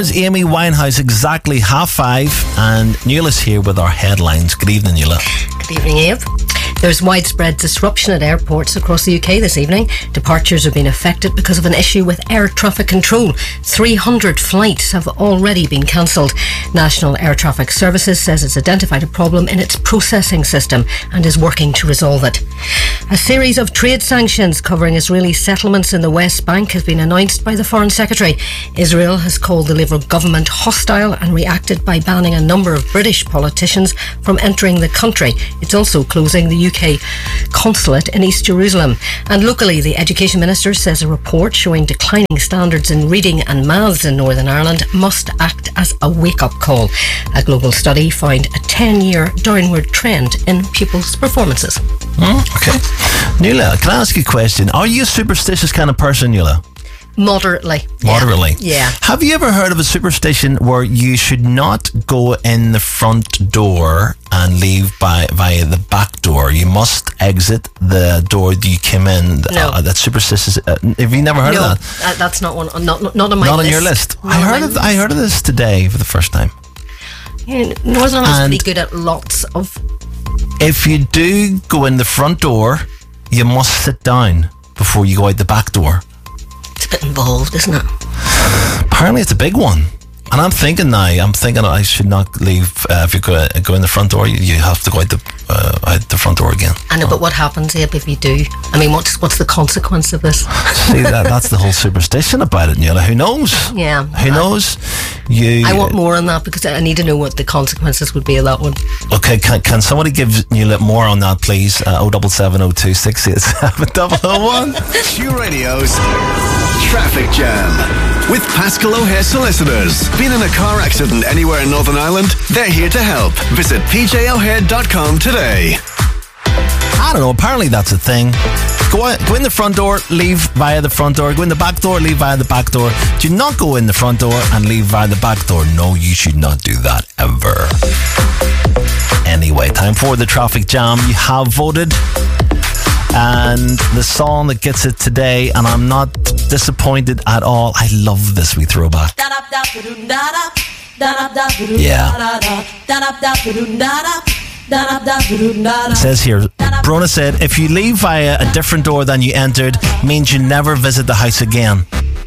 hours, Amy Winehouse, exactly 5:30, and Nuala's here with our headlines. Good evening, Nuala. Good evening, Abe. There's widespread disruption at airports across the UK this evening. Departures have been affected because of an issue with air traffic control. 300 flights have already been cancelled. National Air Traffic Services says it's identified a problem in its processing system and is working to resolve it. A series of trade sanctions covering Israeli settlements in the West Bank has been announced by the Foreign Secretary. Israel has called the Labour government hostile and reacted by banning a number of British politicians from entering the country. It's also closing the UK consulate in East Jerusalem. And locally, the Education Minister says a report showing declining standards in reading and maths in Northern Ireland must act as a wake-up call. A global study found a 10-year downward trend in pupils' performances. Okay. Nuala, can I ask you a question? Are you a superstitious kind of person, Nuala? Moderately. Moderately? Yeah. Have you ever heard of a superstition where you should not go in the front door and leave via the back door? You must exit the door that you came in. No. That's superstitious. Have you never heard of that? No, that's not one. Not on my list. Not on your list. I heard of this today for the first time. Yeah, Northern Ireland's pretty good at lots of... If you do go in the front door, you must sit down before you go out the back door. It's a bit involved, isn't it? Apparently it's a big one. And I'm thinking I should not leave. If you go in the front door, you have to go out the front door again. I know, but what happens, Abe, if you do? I mean, what's the consequence of this? See, that's the whole superstition about it, Nuala. Who knows? Yeah. Who knows? I want more on that because I need to know what the consequences would be of that one. Okay, can somebody give Nuala more on that, please? 07702 687 001. Q Radio's Traffic Jam with Pascal O'Hare Solicitors. Been in a car accident anywhere in Northern Ireland? They're here to help. Visit pjohare.com today. I don't know, apparently that's a thing. Go in the front door, leave via the front door. Go in the back door, leave via the back door. Do not go in the front door and leave via the back door. No, you should not do that ever. Anyway, time for the traffic jam. You have voted. And the song that gets it today, and I'm not disappointed at all. I love this wee throwback. Yeah. It says here, Brona said, if you leave via a different door than you entered, means you never visit the house again.